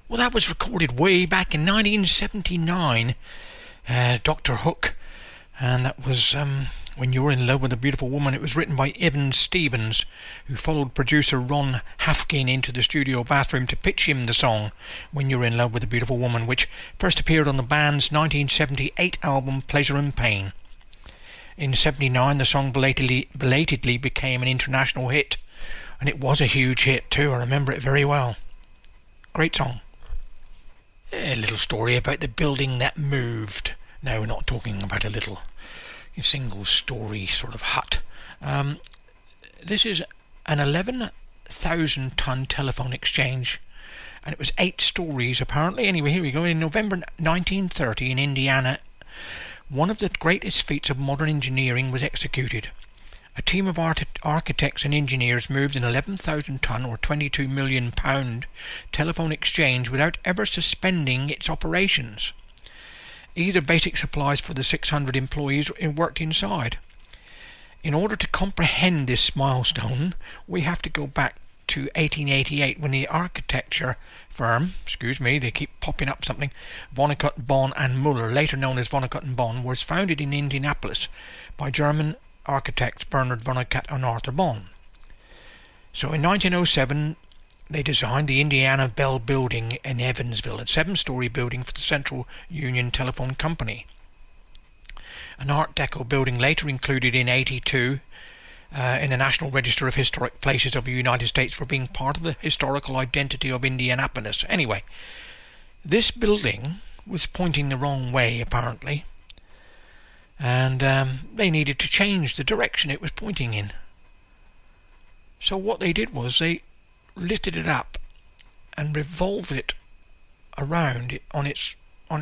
Well, that was recorded way back in 1979, Dr. Hook, and that was When You Were in Love with a Beautiful Woman. It was written by Evan Stevens, who followed producer Ron Hafkin into the studio bathroom to pitch him the song When You're in Love with a Beautiful Woman, which first appeared on the band's 1978 album Pleasure and Pain. In '79, the song belatedly became an international hit, and it was a huge hit too. I remember it very well. Great song. A little story about the building that moved. No, we're not talking about a little single story sort of hut. This is an 11,000 ton telephone exchange, and it was 8 stories apparently. Anyway, here we go. In November 1930 in Indiana, one of the greatest feats of modern engineering was executed. A team of architects and engineers moved an 11,000 ton or £22 million telephone exchange without ever suspending its operations. Either basic supplies for the 600 employees worked inside. In order to comprehend this milestone, we have to go back to 1888 when the architecture firm, they keep popping up something, Vonnegut, Bonn and Muller, later known as Vonnegut and Bonn, was founded in Indianapolis by German architects Bernard Vonnegut and Arthur Bonn. So in 1907 they designed the Indiana Bell Building in Evansville, a 7-story building for the Central Union Telephone Company. An Art Deco building later included in 82 in the National Register of Historic Places of the United States for being part of the historical identity of Indianapolis. Anyway, this building was pointing the wrong way apparently, and they needed to change the direction it was pointing in. So what they did was they lifted it up and revolved it around it on its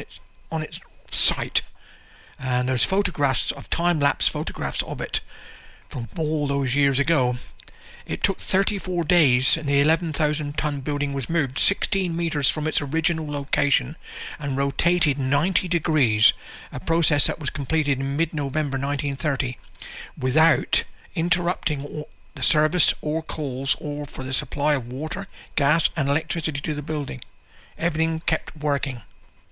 site, and there's photographs of time-lapse photographs of it from all those years ago. It took 34 days, and the 11,000 ton building was moved 16 meters from its original location and rotated 90 degrees, a process that was completed in mid-November 1930 without interrupting the service or calls or for the supply of water, gas and electricity to the building. Everything kept working.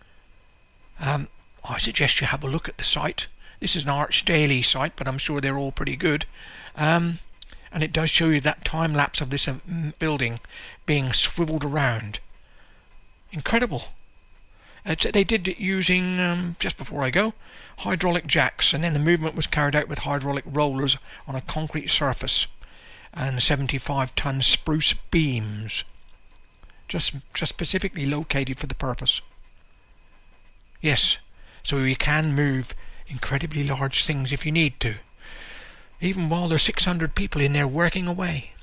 I suggest you have a look at the site. This is an Arch Daily site, but I'm sure they're all pretty good. And it does show you that time lapse of this building being swiveled around. Incredible. They did it using, just before I go, hydraulic jacks, and then the movement was carried out with hydraulic rollers on a concrete surface and 75-ton spruce beams, just specifically located for the purpose. Yes, so you can move incredibly large things if you need to, even while there's 600 people in there working away.